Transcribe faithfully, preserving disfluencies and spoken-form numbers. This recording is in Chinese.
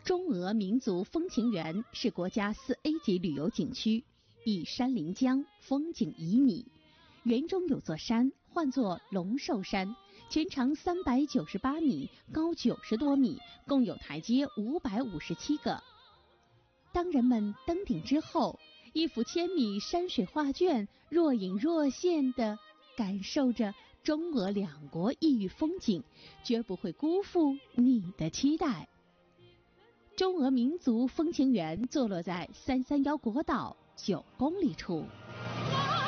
中俄民族风情园是国家四 A 级旅游景区，依山临江，风景旖旎。园中有座山，唤作龙寿山，全长三百九十八米，高九十多米，共有台阶五百五十七个。当人们登顶之后，一幅千米山水画卷若隐若现地感受着中俄两国异域风景，绝不会辜负你的期待。中俄民族风情园坐落在三三幺国道九公里处。